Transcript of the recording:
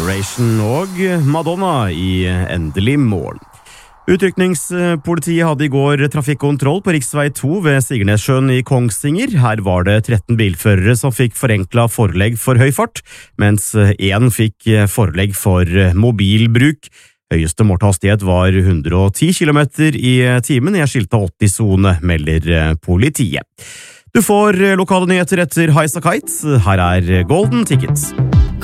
Generation og Madonna i Endelig mål. Utrykningspolitiet hadde i går trafikkontroll på riksvei 2 ved Sigernessjøen i Kongsvinger. Her var det 13 bilførere som fikk forenklet forelegg for høy fart, mens en fikk forelegg for mobilbruk. Høyeste målt hastighet var 110 km i timen i en skiltet 80-zone, melder politiet. Du får lokale nyheter etter Highasakite. Her er Golden Tickets.